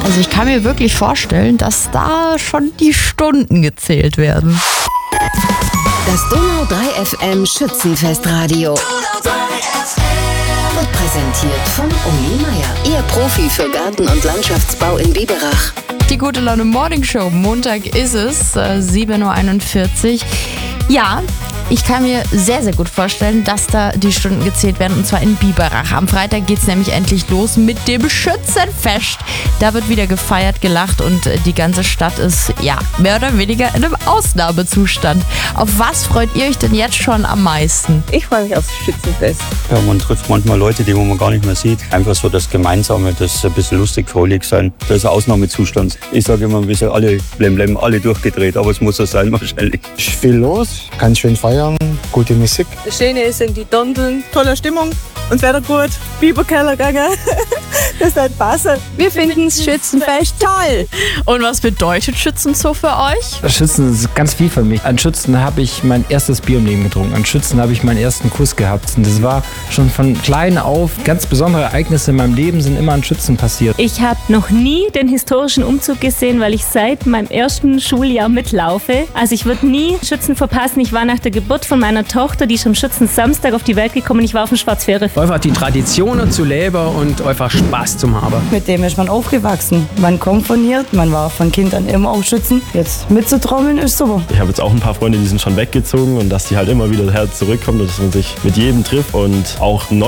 Also ich kann mir wirklich vorstellen, dass da schon die Stunden gezählt werden. Das Donau 3 FM Schützenfestradio. Wird präsentiert von Uli Meier, Ihr Profi für Garten- und Landschaftsbau in Biberach. Die Gute Laune Morning Show. Montag ist es, 7.41 Uhr. Ja, ich kann mir sehr, sehr gut vorstellen, dass da die Stunden gezählt werden, und zwar in Biberach. Am Freitag geht es nämlich endlich los mit dem Schützenfest. Da wird wieder gefeiert, gelacht und die ganze Stadt ist, ja, mehr oder weniger in einem Ausnahmezustand. Auf was freut ihr euch denn jetzt schon am meisten? Ich freue mich aufs Schützenfest. Ja, man trifft manchmal Leute, die man gar nicht mehr sieht. Einfach so das Gemeinsame, das ein bisschen lustig, fröhlich sein. Das ist ein Ausnahmezustand. Ich sage immer, wir sind alle blemblem, alle durchgedreht, aber es muss so sein wahrscheinlich. Viel los, kann schön feiern, gute Musik. Das Schöne ist, sind die Dondeln, tolle Stimmung, uns Wetter gut, Biberkeller gegangen. Das wird passen. Wir finden das Schützenfest toll. Und was bedeutet Schützen so für euch? Schützen ist ganz viel für mich. An Schützen habe ich mein erstes Bier im Leben getrunken. An Schützen habe ich meinen ersten Kuss gehabt. Und das war schon von klein auf. Ganz besondere Ereignisse in meinem Leben sind immer an Schützen passiert. Ich habe noch nie den historischen Umzug gesehen, weil ich seit meinem ersten Schuljahr mitlaufe. Also ich würde nie Schützen verpassen. Ich war nach der Geburt von meiner Tochter, die ist am Schützensamstag auf die Welt gekommen. Ich war auf dem Schwarzfähre. Einfach die Traditionen zu leben und einfach Spaß zu haben. Mit dem ist man aufgewachsen. Man komponiert, man war von Kind an immer auf Schützen. Jetzt mitzutrommeln ist super. Ich habe jetzt auch ein paar Freunde, die sind schon weggezogen und dass die halt immer wieder her zurückkommen und dass man sich mit jedem trifft und auch neu